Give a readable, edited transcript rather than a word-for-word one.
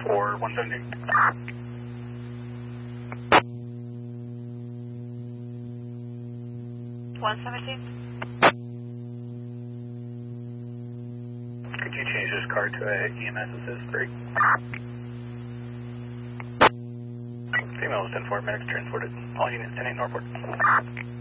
for 117. 117. Could you change this car to a EMS assist 3? Female was 10-4, medics transported. All units 10-8 Norfolk.